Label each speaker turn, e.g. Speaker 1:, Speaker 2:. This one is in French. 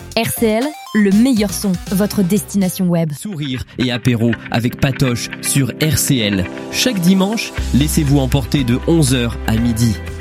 Speaker 1: RCL, le meilleur son, votre destination web.
Speaker 2: Sourire et apéro avec Patoche sur RCL. Chaque dimanche, laissez-vous emporter de 11h à midi.